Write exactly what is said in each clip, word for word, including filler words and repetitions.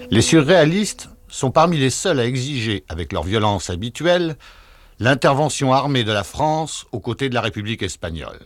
Les surréalistes sont parmi les seuls à exiger, avec leur violence habituelle, l'intervention armée de la France aux côtés de la République espagnole.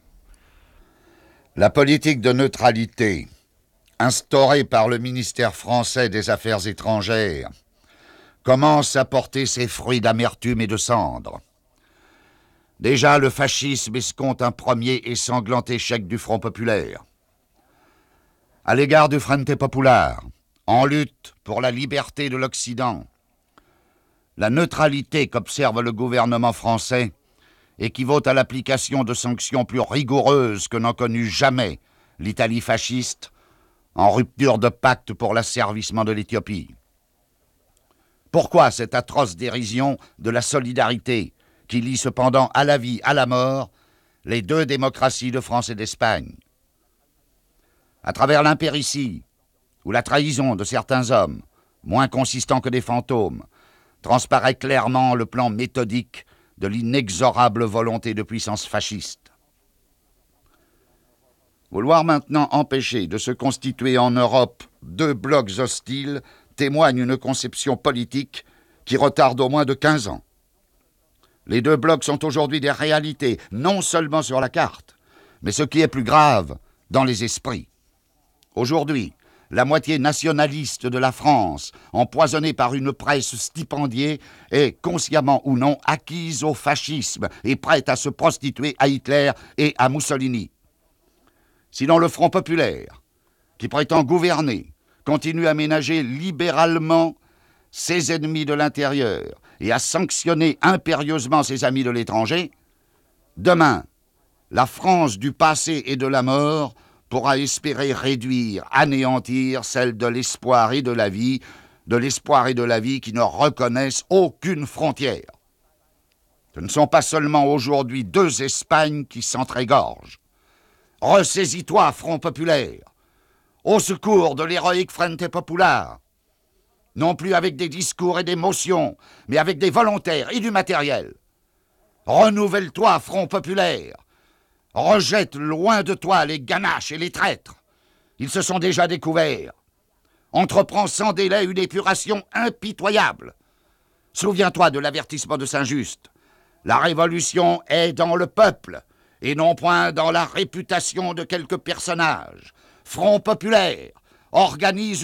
La politique de neutralité, instaurée par le ministère français des Affaires étrangères, commence à porter ses fruits d'amertume et de cendre. Déjà, le fascisme escompte un premier et sanglant échec du Front populaire. À l'égard du Frente Popular, en lutte pour la liberté de l'Occident, la neutralité qu'observe le gouvernement français équivaut à l'application de sanctions plus rigoureuses que n'en connut jamais l'Italie fasciste, en rupture de pacte pour l'asservissement de l'Éthiopie. Pourquoi cette atroce dérision de la solidarité qui lie cependant à la vie, à la mort, les deux démocraties de France et d'Espagne? À travers l'impéritie ou la trahison de certains hommes, moins consistants que des fantômes, transparaît clairement le plan méthodique de l'inexorable volonté de puissance fasciste. Vouloir maintenant empêcher de se constituer en Europe deux blocs hostiles témoigne une conception politique qui retarde au moins de quinze ans. Les deux blocs sont aujourd'hui des réalités, non seulement sur la carte, mais ce qui est plus grave, dans les esprits. Aujourd'hui, la moitié nationaliste de la France, empoisonnée par une presse stipendiée, est, consciemment ou non, acquise au fascisme et prête à se prostituer à Hitler et à Mussolini. Sinon le Front populaire, qui prétend gouverner, continue à ménager libéralement ses ennemis de l'intérieur et à sanctionner impérieusement ses amis de l'étranger, demain, la France du passé et de la mort pourra espérer réduire, anéantir celle de l'espoir et de la vie, de l'espoir et de la vie qui ne reconnaissent aucune frontière. Ce ne sont pas seulement aujourd'hui deux Espagnes qui s'entr'égorgent. Ressaisis-toi, Front populaire, au secours de l'héroïque Frente Popular, non plus avec des discours et des motions, mais avec des volontaires et du matériel. Renouvelle-toi, Front populaire. Rejette loin de toi les ganaches et les traîtres. Ils se sont déjà découverts. Entreprends sans délai une épuration impitoyable. Souviens-toi de l'avertissement de Saint-Just. La révolution est dans le peuple, et non point dans la réputation de quelques personnages. Front populaire, organise